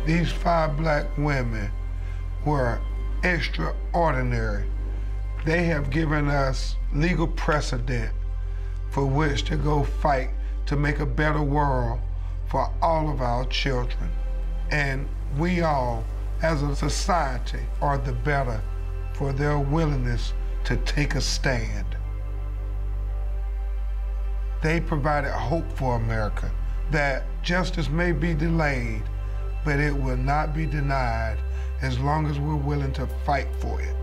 These 5 black women were extraordinary. They have given us legal precedent for which to go fight to make a better world for all of our children. And we all, as a society, are the better for their willingness to take a stand. They provided hope for America, that justice may be delayed, but it will not be denied as long as we're willing to fight for it.